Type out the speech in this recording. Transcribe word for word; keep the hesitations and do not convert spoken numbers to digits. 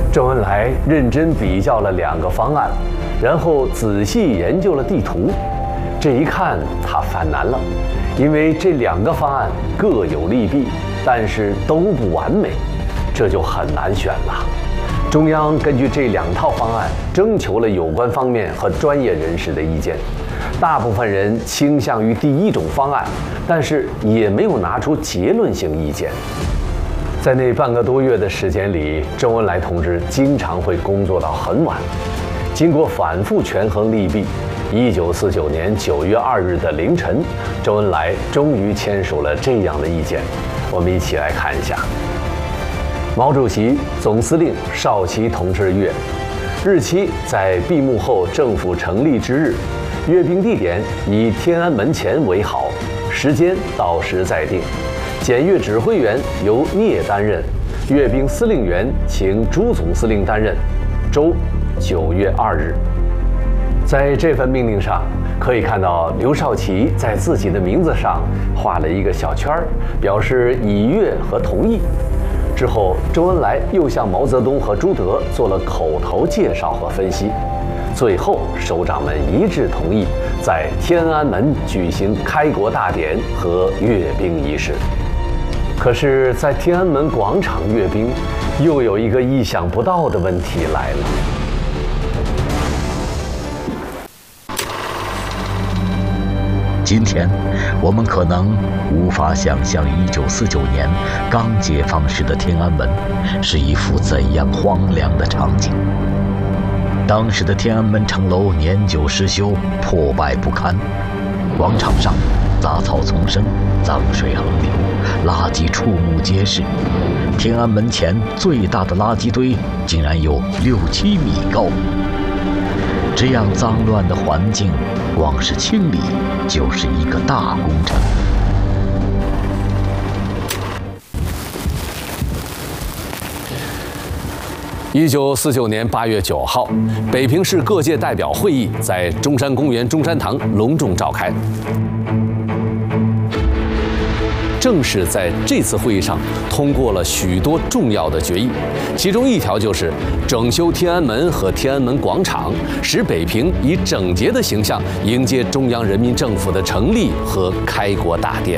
周恩来认真比较了两个方案，然后仔细研究了地图。这一看，他犯难了，因为这两个方案各有利弊，但是都不完美，这就很难选了。中央根据这两套方案征求了有关方面和专业人士的意见，大部分人倾向于第一种方案，但是也没有拿出结论性意见。在那半个多月的时间里，周恩来同志经常会工作到很晚。经过反复权衡利弊，一九四九年九月二日的凌晨，周恩来终于签署了这样的意见。我们一起来看一下。毛主席、总司令邵奇同志阅，日期在闭幕后政府成立之日，阅兵地点以天安门前为好，时间到时再定。检阅指挥员由聂担任，阅兵司令员请朱总司令担任。周九月二日。在这份命令上，可以看到刘少奇在自己的名字上画了一个小圈儿，表示已阅和同意。之后，周恩来又向毛泽东和朱德做了口头介绍和分析。最后，首长们一致同意在天安门举行开国大典和阅兵仪式。可是，在天安门广场阅兵，又有一个意想不到的问题来了。 今天，我们可能无法想象一九四九年刚解放时的天安门是一幅怎样荒凉的场景。当时的天安门城楼年久失修，破败不堪，广场上杂草丛生，脏水横流，垃圾触目皆是。天安门前最大的垃圾堆竟然有六七米高。这样脏乱的环境，光是清理就是一个大工程。 一九四九年八月九号，北平市各界代表会议在中山公园中山堂隆重召开。正是在这次会议上，通过了许多重要的决议，其中一条就是整修天安门和天安门广场，使北平以整洁的形象迎接中央人民政府的成立和开国大典。